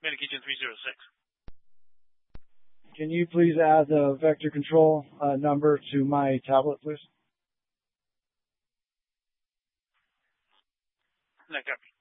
Communication 306. Can you please add the vector control number to my tablet, please? No copy.